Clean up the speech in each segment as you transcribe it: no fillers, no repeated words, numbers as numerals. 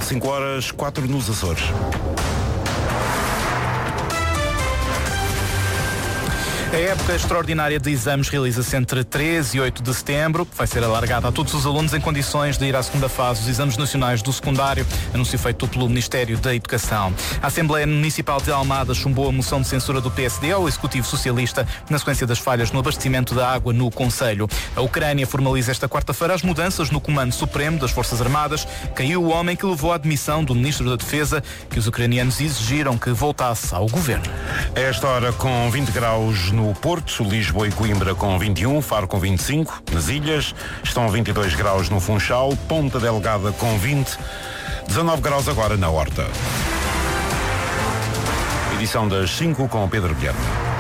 5h04 nos Açores. A época extraordinária de exames realiza-se entre 3 e 8 de setembro. Vai ser alargada a todos os alunos em condições de ir à segunda fase dos exames nacionais do secundário, anúncio feito pelo Ministério da Educação. A Assembleia Municipal de Almada chumbou a moção de censura do PSD ao Executivo Socialista na sequência das falhas no abastecimento da água no Conselho. A Ucrânia formaliza esta quarta-feira as mudanças no Comando Supremo das Forças Armadas. Caiu o homem que levou à admissão do Ministro da Defesa, que os ucranianos exigiram que voltasse ao governo. A esta hora, com 20 graus no Porto, Lisboa e Coimbra com 21, Faro com 25, nas ilhas estão 22 graus no Funchal, Ponta Delgada com 20, 19 graus agora na Horta. Edição das 5 com Pedro Guilherme.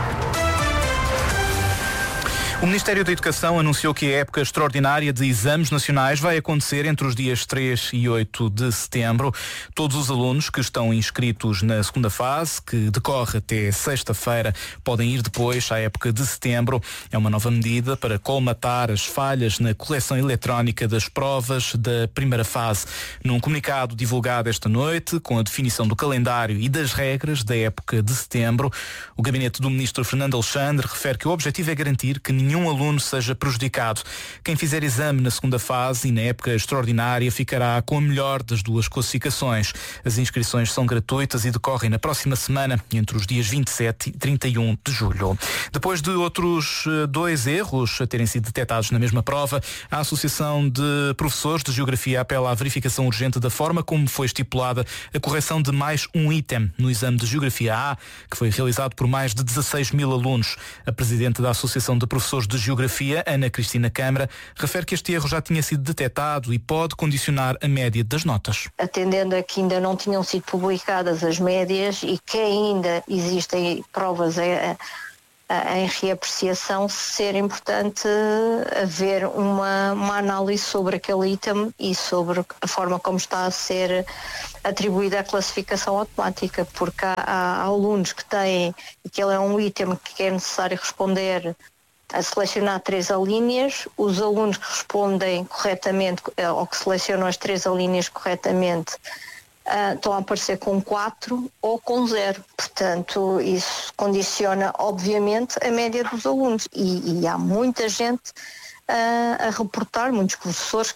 O Ministério da Educação anunciou que a época extraordinária de exames nacionais vai acontecer entre os dias 3 e 8 de setembro. Todos os alunos que estão inscritos na segunda fase, que decorre até sexta-feira, podem ir depois à época de setembro. É uma nova medida para colmatar as falhas na correção eletrónica das provas da primeira fase. Num comunicado divulgado esta noite, com a definição do calendário e das regras da época de setembro, o gabinete do Ministro Fernando Alexandre refere que o objetivo é garantir que nenhum aluno seja prejudicado. Quem fizer exame na segunda fase e na época extraordinária ficará com a melhor das duas classificações. As inscrições são gratuitas e decorrem na próxima semana, entre os dias 27 e 31 de julho. Depois de outros 2 erros a terem sido detectados na mesma prova, a Associação de Professores de Geografia apela à verificação urgente da forma como foi estipulada a correção de mais um item no exame de Geografia A, que foi realizado por mais de 16 mil alunos. A Presidente da Associação de Professores de Geografia, Ana Cristina Câmara, refere que este erro já tinha sido detectado e pode condicionar a média das notas. Atendendo a que ainda não tinham sido publicadas as médias e que ainda existem provas em reapreciação, ser importante haver uma análise sobre aquele item e sobre a forma como está a ser atribuída a classificação automática, porque há alunos que têm, aquele é um item que é necessário responder a selecionar 3 alíneas, os alunos que respondem corretamente ou que selecionam as 3 alíneas corretamente estão a aparecer com 4 ou com 0. Portanto, isso condiciona, obviamente, a média dos alunos. E há muita gente a reportar, muitos professores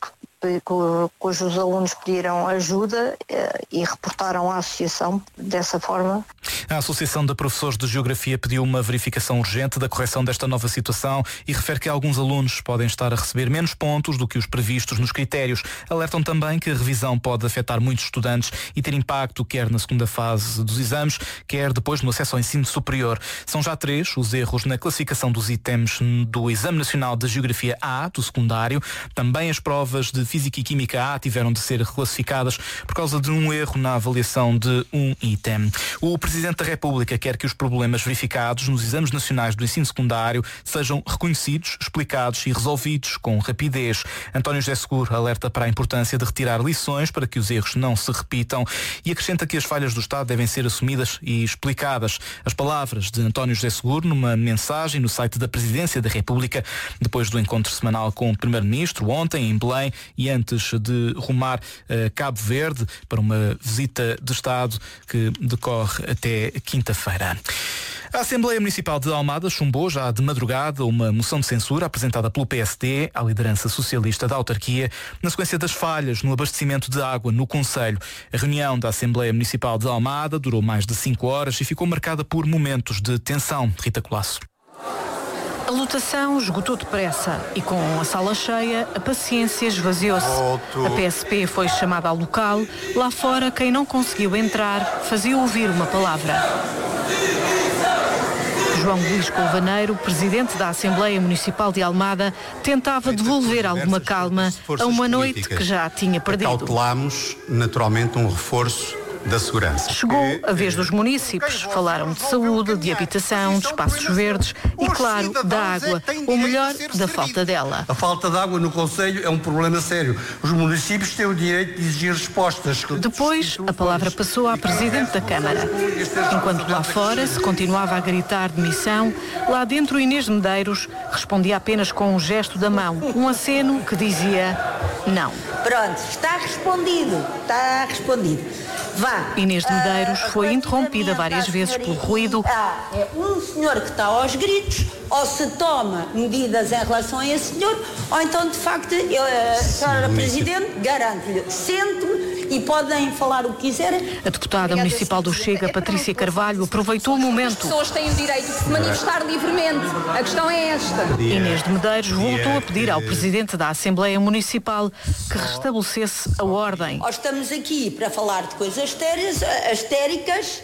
cujos alunos pediram ajuda e reportaram à associação dessa forma. A Associação de Professores de Geografia pediu uma verificação urgente da correção desta nova situação e refere que alguns alunos podem estar a receber menos pontos do que os previstos nos critérios. Alertam também que a revisão pode afetar muitos estudantes e ter impacto quer na segunda fase dos exames, quer depois no acesso ao ensino superior. São já 3 os erros na classificação dos itens do Exame Nacional de Geografia A, do secundário. Também as provas de Física e Química A tiveram de ser reclassificadas por causa de um erro na avaliação de um item. O Presidente da República quer que os problemas verificados nos exames nacionais do ensino secundário sejam reconhecidos, explicados e resolvidos com rapidez. António José Seguro alerta para a importância de retirar lições para que os erros não se repitam e acrescenta que as falhas do Estado devem ser assumidas e explicadas. As palavras de António José Seguro numa mensagem no site da Presidência da República, depois do encontro semanal com o Primeiro-Ministro ontem em Belém e antes de rumar a Cabo Verde para uma visita de Estado que decorre até quinta-feira. A Assembleia Municipal de Almada chumbou já de madrugada uma moção de censura apresentada pelo PSD à liderança socialista da autarquia na sequência das falhas no abastecimento de água no concelho. A reunião da Assembleia Municipal de Almada durou mais de 5 horas e ficou marcada por momentos de tensão. Rita Colasso. A lotação esgotou depressa e com a sala cheia, a paciência esvaziou-se. A PSP foi chamada ao local. Lá fora, quem não conseguiu entrar fazia ouvir uma palavra. João Luís Colvaneiro, presidente da Assembleia Municipal de Almada, tentava devolver alguma calma a uma noite que já tinha perdido. Cautelámos, naturalmente, um reforço da segurança. Chegou a vez dos municípios. Falaram de saúde, de habitação, de espaços verdes e, claro, da água, ou melhor, da falta dela. A falta de água no concelho é um problema sério. Os municípios têm o direito de exigir respostas. Depois, a palavra passou à Presidente da Câmara. Enquanto lá fora se continuava a gritar demissão, lá dentro Inês de Medeiros respondia apenas com um gesto da mão, um aceno que dizia não. Pronto, está respondido. Vá. Inês de Medeiros foi interrompida várias vezes pelo ruído. É um senhor que está aos gritos, ou se toma medidas em relação a esse senhor, ou então, de facto, a senhora Presidente, garanto-lhe, sente-me e podem falar o que quiserem. A deputada municipal do Chega, Patrícia Carvalho, aproveitou o momento. As pessoas têm o direito de se manifestar livremente. A questão é esta. Inês de Medeiros voltou a pedir ao Presidente da Assembleia Municipal que restabelecesse a ordem. Nós estamos aqui para falar de coisas sérias,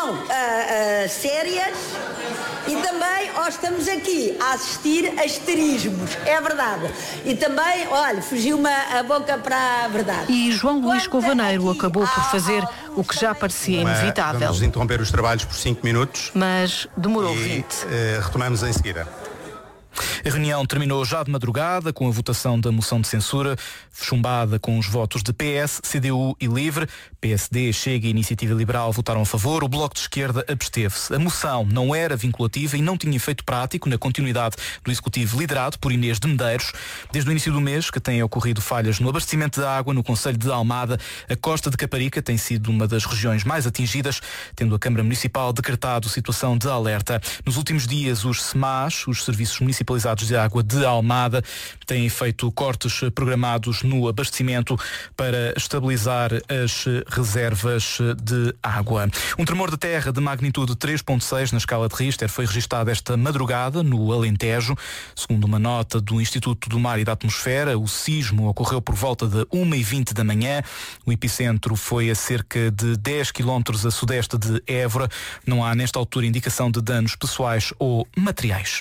e também estamos aqui a assistir a esterismos, é verdade. E também, olha, fugiu-me a boca para a verdade. E João Luís Covaneiro acabou por fazer o que já parecia inevitável. Vamos interromper os trabalhos por 5 minutos. Mas demorou 20. Retomamos em seguida. A reunião terminou já de madrugada com a votação da moção de censura, chumbada com os votos de PS, CDU e LIVRE. PSD, Chega e Iniciativa Liberal votaram a favor, o Bloco de Esquerda absteve-se. A moção não era vinculativa e não tinha efeito prático na continuidade do Executivo liderado por Inês de Medeiros. Desde o início do mês, que têm ocorrido falhas no abastecimento de água no concelho de Almada, a Costa de Caparica tem sido uma das regiões mais atingidas, tendo a Câmara Municipal decretado situação de alerta. Nos últimos dias, os SEMAS, os Serviços Municipalizados de Água de Almada, têm feito cortes programados no abastecimento para estabilizar as reservas de água. Um tremor de terra de magnitude 3.6 na escala de Richter foi registado esta madrugada no Alentejo. Segundo uma nota do Instituto do Mar e da Atmosfera, o sismo ocorreu por volta de 1h20 da manhã. O epicentro foi a cerca de 10 km a sudeste de Évora. Não há nesta altura indicação de danos pessoais ou materiais.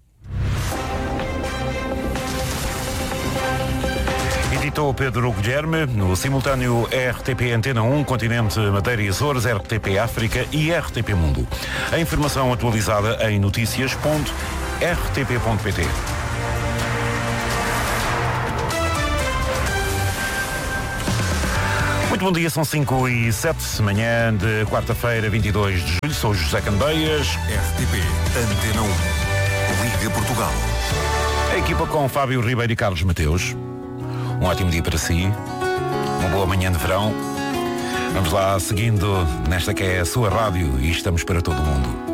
Editou Pedro Guilherme, no simultâneo RTP Antena 1, Continente, Madeira e Açores, RTP África e RTP Mundo. A informação atualizada em noticias.rtp.pt. Muito bom dia, são 5h07, manhã de quarta-feira, 22 de julho. Sou José Candeias. RTP Antena 1, Liga Portugal. A equipa com Fábio Ribeiro e Carlos Mateus. Um ótimo dia para si, uma boa manhã de verão. Vamos lá seguindo nesta que é a sua rádio e estamos para todo o mundo.